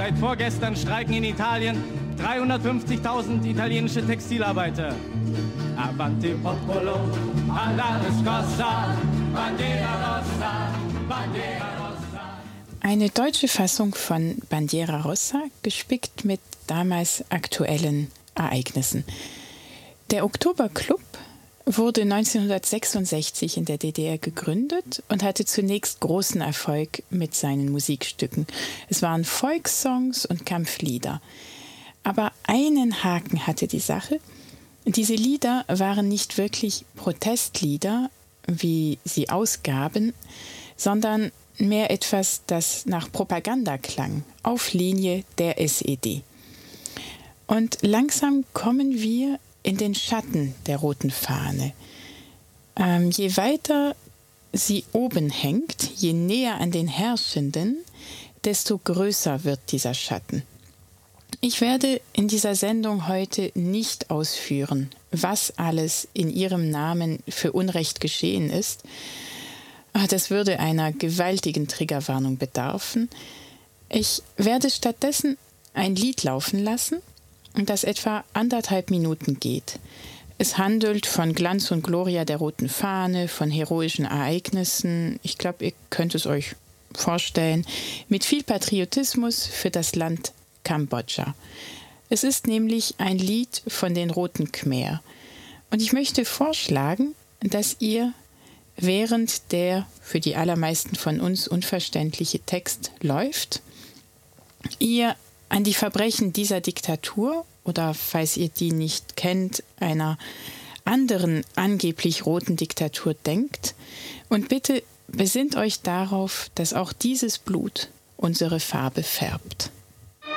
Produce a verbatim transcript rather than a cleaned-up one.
Seit vorgestern streiken in Italien dreihundertfünfzigtausend italienische Textilarbeiter. Avanti popolo, alla scossa, Bandiera rossa, Bandiera rossa. Eine deutsche Fassung von Bandiera Rossa, gespickt mit damals aktuellen Ereignissen. Der Oktoberclub wurde neunzehnhundertsechsundsechzig in der D D R gegründet und hatte zunächst großen Erfolg mit seinen Musikstücken. Es waren Volkssongs und Kampflieder. Aber einen Haken hatte die Sache. Diese Lieder waren nicht wirklich Protestlieder, wie sie ausgaben, sondern mehr etwas, das nach Propaganda klang, auf Linie der S E D. Und langsam kommen wir in den Schatten der roten Fahne. Ähm, je weiter sie oben hängt, je näher an den Herrschenden, desto größer wird dieser Schatten. Ich werde in dieser Sendung heute nicht ausführen, was alles in ihrem Namen für Unrecht geschehen ist. Das würde einer gewaltigen Triggerwarnung bedarfen. Ich werde stattdessen ein Lied laufen lassen, das etwa anderthalb Minuten geht. Es handelt von Glanz und Gloria der roten Fahne, von heroischen Ereignissen. Ich glaube, ihr könnt es euch vorstellen, mit viel Patriotismus für das Land Kambodscha. Es ist nämlich ein Lied von den Roten Khmer. Und ich möchte vorschlagen, dass ihr, während der für die allermeisten von uns unverständliche Text läuft, ihr an die Verbrechen dieser Diktatur oder, falls ihr die nicht kennt, einer anderen angeblich roten Diktatur denkt. Und bitte besinnt euch darauf, dass auch dieses Blut unsere Farbe färbt.